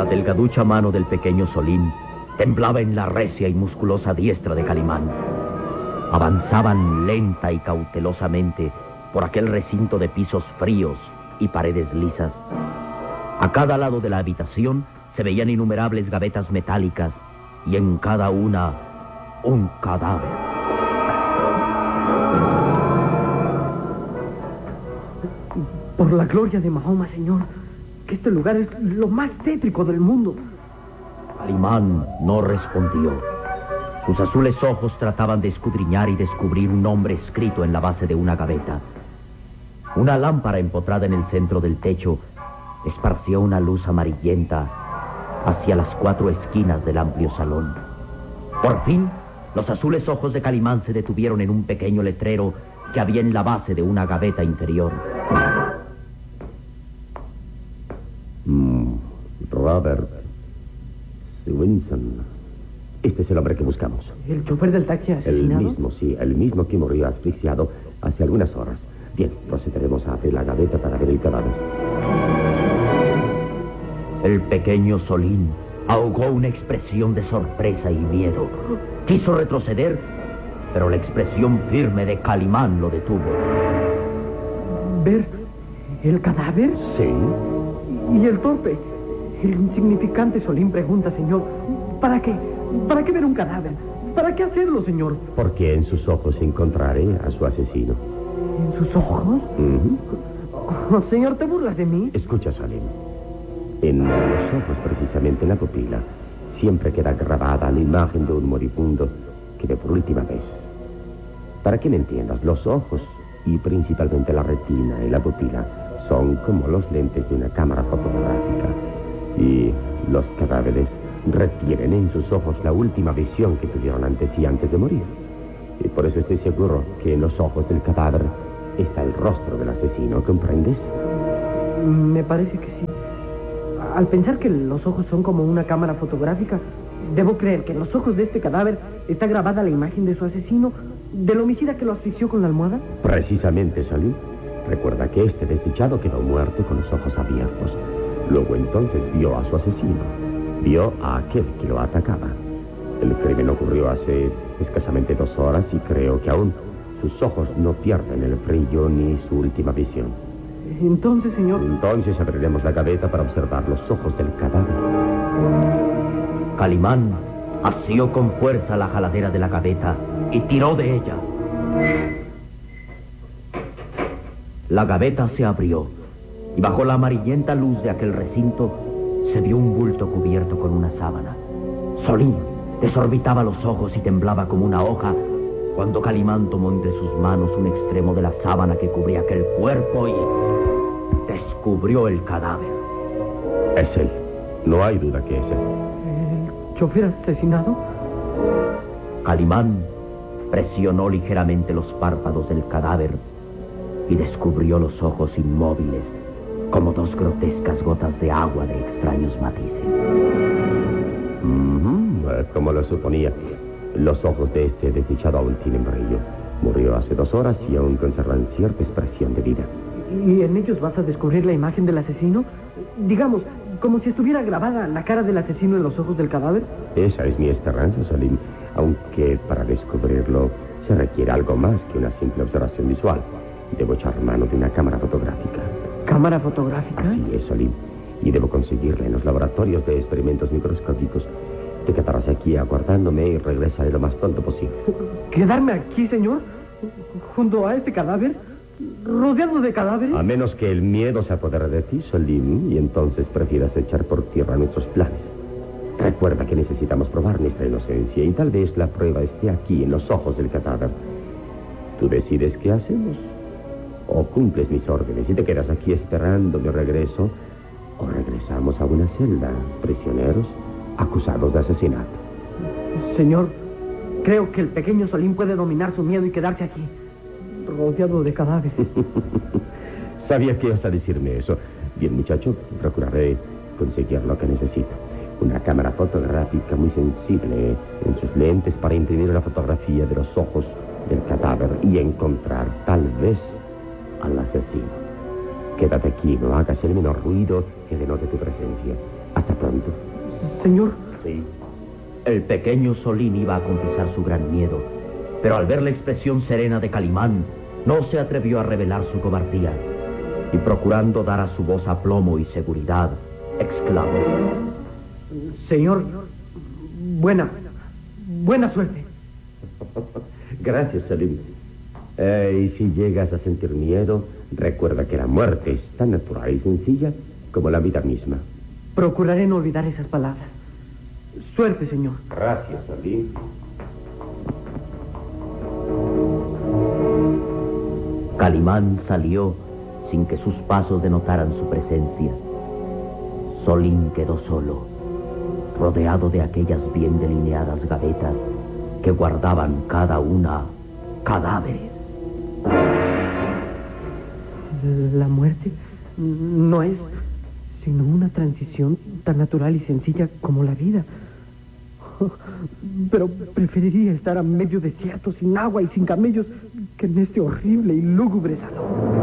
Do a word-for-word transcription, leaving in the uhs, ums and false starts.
La delgaducha mano del pequeño Solín temblaba en la recia y musculosa diestra de Calimán. Avanzaban lenta y cautelosamente por aquel recinto de pisos fríos y paredes lisas. A cada lado de la habitación se veían innumerables gavetas metálicas y en cada una un cadáver. Por la gloria de Mahoma, señor, que este lugar es lo más tétrico del mundo. Calimán no respondió. Sus azules ojos trataban de escudriñar y descubrir un nombre escrito en la base de una gaveta. Una lámpara empotrada en el centro del techo esparció una luz amarillenta hacia las cuatro esquinas del amplio salón. Por fin, los azules ojos de Calimán se detuvieron en un pequeño letrero que había en la base de una gaveta interior. Mm, Robert Swinson. Este es el hombre que buscamos. ¿El chofer del taxi asesinado? El mismo, sí, el mismo que murió asfixiado hace algunas horas. Bien, procederemos a abrir la gaveta para ver el cadáver. El pequeño Solín ahogó una expresión de sorpresa y miedo. Quiso retroceder, pero la expresión firme de Calimán lo detuvo. ¿Ver el cadáver? Sí. ¿Y el torpe? El insignificante Solín pregunta, señor, ¿para qué? ¿Para qué ver un cadáver? ¿Para qué hacerlo, señor? Porque en sus ojos encontraré a su asesino. ¿En sus ojos? Uh-huh. Oh, señor, ¿te burlas de mí? Escucha, Salim. En los ojos, precisamente en la pupila, siempre queda grabada la imagen de un moribundo que ve por última vez. Para que me entiendas, los ojos, y principalmente la retina y la pupila, son como los lentes de una cámara fotográfica. Y los cadáveres retienen en sus ojos la última visión que tuvieron antes y antes de morir. Y por eso estoy seguro que en los ojos del cadáver está el rostro del asesino, ¿comprendes? Me parece que sí. Al pensar que los ojos son como una cámara fotográfica, debo creer que en los ojos de este cadáver está grabada la imagen de su asesino, del homicida que lo asfixió con la almohada. Precisamente, Salim. Recuerda que este desdichado quedó muerto con los ojos abiertos. Luego entonces vio a su asesino. Vio a aquel que lo atacaba. El crimen ocurrió hace escasamente dos horas y creo que aún sus ojos no pierden el brillo ni su última visión. Entonces, señor... Entonces abriremos la gaveta para observar los ojos del cadáver. Calimán asió con fuerza la jaladera de la gaveta y tiró de ella. La gaveta se abrió y bajo la amarillenta luz de aquel recinto se vio un bulto cubierto con una sábana. Solín desorbitaba los ojos y temblaba como una hoja cuando Calimán tomó entre sus manos un extremo de la sábana que cubría aquel cuerpo y descubrió el cadáver. Es él. No hay duda que es él. ¿El chofer asesinado? Calimán presionó ligeramente los párpados del cadáver y descubrió los ojos inmóviles como dos grotescas gotas de agua de extraños matices. Uh-huh. Como lo suponía, los ojos de este desdichado aún tienen brillo. Murió hace dos horas y aún conservan cierta expresión de vida. ¿Y en ellos vas a descubrir la imagen del asesino? Digamos, como si estuviera grabada la cara del asesino en los ojos del cadáver. Esa es mi esperanza, Salim. Aunque para descubrirlo se requiere algo más que una simple observación visual. Debo echar mano de una cámara fotográfica. ¿Cámara fotográfica? Así es, Salim. Y debo conseguirla en los laboratorios de experimentos microscópicos. Te quedarás aquí aguardándome y regresaré lo más pronto posible. ¿Quedarme aquí, señor? ¿Junto a este cadáver? ¿Rodeado de cadáveres? A menos que el miedo se apodere de ti, Salim, y entonces prefieras echar por tierra nuestros planes. Recuerda que necesitamos probar nuestra inocencia y tal vez la prueba esté aquí, en los ojos del cadáver. Tú decides qué hacemos. O cumples mis órdenes y te quedas aquí esperando mi regreso, o regresamos a una celda, prisioneros acusados de asesinato. Señor, creo que el pequeño Solín puede dominar su miedo y quedarse aquí, rodeado de cadáveres. Sabía que ibas a decirme eso. Bien, muchacho, procuraré conseguir lo que necesito. Una cámara fotográfica muy sensible en sus lentes para imprimir la fotografía de los ojos del cadáver y encontrar, tal vez, al asesino. Quédate aquí, no hagas el menor ruido que denote tu presencia. Hasta pronto. llorando? Señor. Sí. El pequeño Solín iba a confesar su gran miedo, pero al ver la expresión serena de Calimán, no se atrevió a revelar su cobardía, y procurando dar a su voz aplomo y seguridad, exclamó: Señor, buena, buena suerte. Gracias, Salim. Eh, y si llegas a sentir miedo, recuerda que la muerte es tan natural y sencilla como la vida misma. Procuraré no olvidar esas palabras. Suerte, señor. Gracias, Salim. Calimán salió sin que sus pasos denotaran su presencia. Solín quedó solo, rodeado de aquellas bien delineadas gavetas que guardaban cada una cadáveres. La muerte no es sino una transición tan natural y sencilla como la vida. Pero preferiría estar a medio desierto, sin agua y sin camellos, que en este horrible y lúgubre salón.